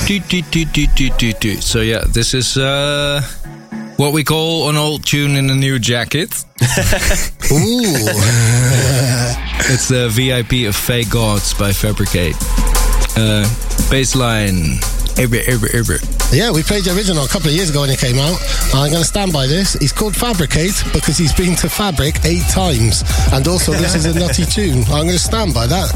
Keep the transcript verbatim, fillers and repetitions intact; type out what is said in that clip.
So yeah, this is uh, what we call an old tune in a new jacket. Ooh. It's the V I P of Fake Gods by Fabricate. Uh, bassline. Ever, ever, ever. Yeah, we played the original a couple of years ago when it came out. I'm going to stand by this. He's called Fabricate because he's been to Fabric eight times. And also, this is a nutty tune. I'm going to stand by that.